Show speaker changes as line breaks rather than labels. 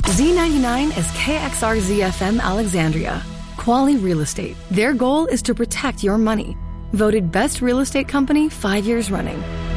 Z99 is KXRZ-FM Alexandria. Quali Real Estate. Their goal is to protect your money. Voted Best Real Estate Company 5 years running.